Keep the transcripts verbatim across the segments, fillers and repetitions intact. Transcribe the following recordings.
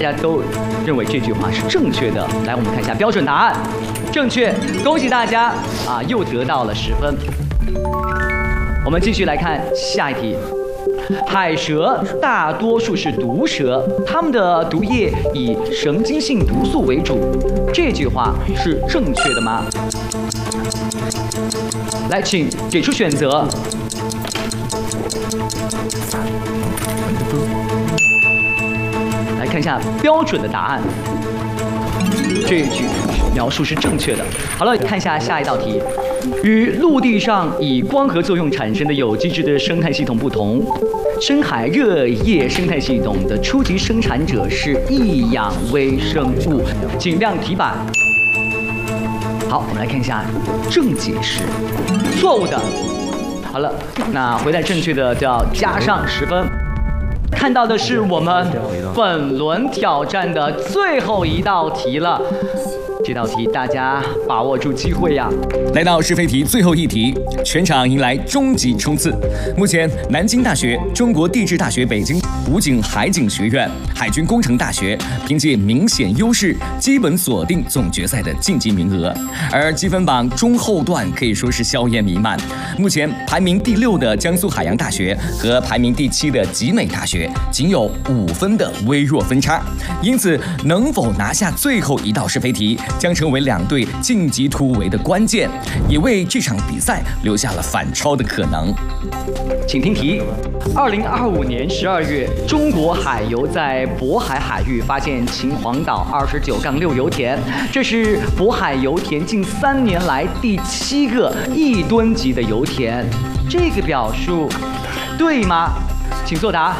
家都认为这句话是正确的。来，我们看一下标准答案，正确，恭喜大家啊，又得到了十分。我们继续来看下一题。海蛇大多数是毒蛇，它们的毒液以神经性毒素为主，这句话是正确的吗？来，请给出选择。来看一下标准的答案，这一句描述是正确的。好了，看一下下一道题。与陆地上以光合作用产生的有机质的生态系统不同，深海热液生态系统的初级生产者是异氧微生物。请亮题板。好，我们来看一下正解是错误的。好了，那回答正确的就要加上十分。看到的是我们本轮挑战的最后一道题了。这道题大家把握住机会呀！ 来到是非题最后一题，全场迎来终极冲刺。目前，南京大学、中国地质大学北京、武警海警学院、海军工程大学凭借明显优势，基本锁定总决赛的晋级名额。而积分榜中后段可以说是硝烟弥漫。目前排名第六的江苏海洋大学和排名第七的集美大学仅有五分的微弱分差，因此能否拿下最后一道是非题，将成为两队晋级突围的关键，也为这场比赛留下了反超的可能。 请听题：二零二五年十二月，中国海油在渤海海域发现秦皇岛二十九杠六油田，这是渤海油田近三年来第七个亿吨级的油田，这个表述对吗？请作答。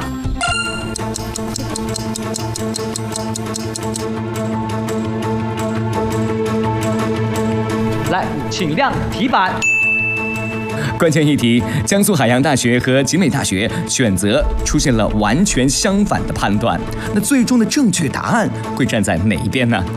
来，请亮题板。 关键一题，江苏海洋大学和集美大学选择出现了完全相反的判断，那最终的正确答案会站在哪一边呢？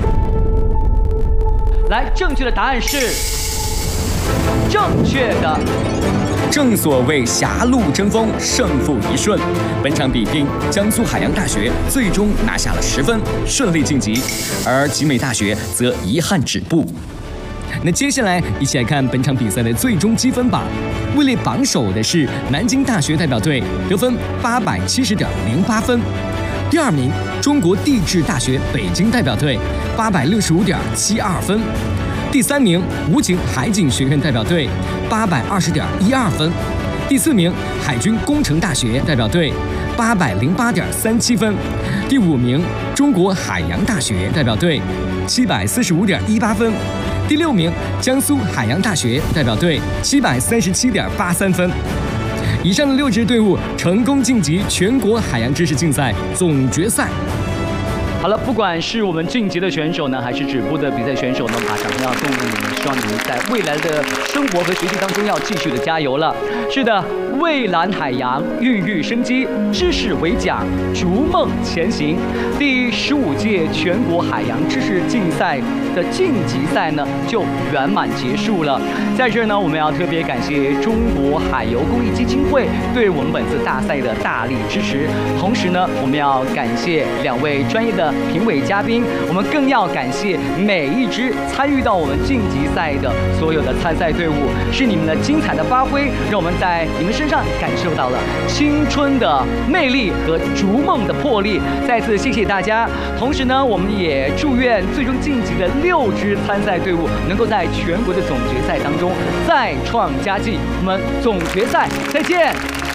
来，正确的答案是正确的。 正所谓狭路争锋，胜负一瞬。本场比拼，江苏海洋大学最终拿下了十分，顺利晋级，而集美大学则遗憾止步。那接下来一起来看本场比赛的最终积分榜，位列榜首的是南京大学代表队，得分八百七十点零八分。第二名，中国地质大学北京代表队，八百六十五点七二分。第三名，武警海警学院代表队，八百二十点一二分。第四名，海军工程大学代表队，八百零八点三七分。第五名，中国海洋大学代表队，七百四十五点一八分。第六名，江苏海洋大学代表队，七百三十七点八三分。以上的六支队伍成功晋级全国海洋知识竞赛总决赛。 好了，不管是我们晋级的选手呢，还是止步的比赛选手呢，马上要动员你们，希望你们在未来的生活和学习当中要继续的加油了。是的，蔚蓝海洋孕育生机，知识为桨，逐梦前行。第十五届全国海洋知识竞赛的晋级赛呢，就圆满结束了。在这儿呢，我们要特别感谢中国海油公益基金会对我们本次大赛的大力支持。同时呢，我们要感谢两位专业的评委嘉宾，我们更要感谢每一支参与到我们晋级赛的所有的参赛队伍，是你们的精彩的发挥，让我们在你们身上感受到了青春的魅力和逐梦的魄力。再次谢谢大家。同时呢，我们也祝愿最终晋级的六支参赛队伍能够在全国的总决赛当中再创佳绩。我们总决赛再见。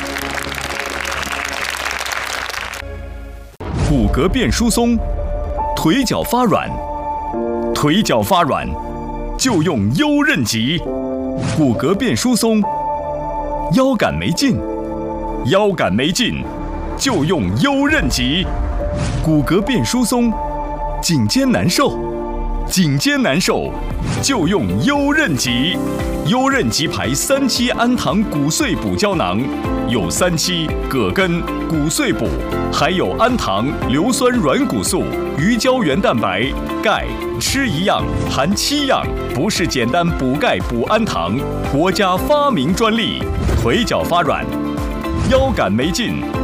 骨骼变疏松，腿脚发软，腿脚发软就用优韧极。骨骼变疏松，腰杆没劲，腰杆没劲就用优韧极。骨骼变疏松，颈肩难受，颈肩难受就用优韧极。优韧极牌三七氨糖骨碎补胶囊，有三七、葛根、骨碎补，还有氨糖、硫酸软骨素、鱼胶原蛋白、钙，吃一样含七样，不是简单补钙补氨糖，国家发明专利。腿脚发软，腰杆没劲，